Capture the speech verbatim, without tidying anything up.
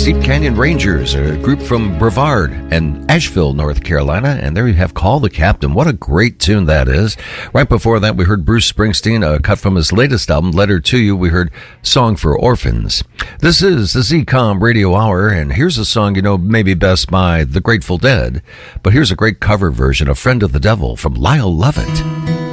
Steep Canyon Rangers, a group from Brevard and Asheville, North Carolina. And there you have Call the Captain. What a great tune that is. Right before that, we heard Bruce Springsteen, a cut from his latest album, Letter to You. We heard Song for Orphans. This is the Z COM Radio Hour, and here's a song you know maybe best by The Grateful Dead. But here's a great cover version, A Friend of the Devil, from Lyle Lovett.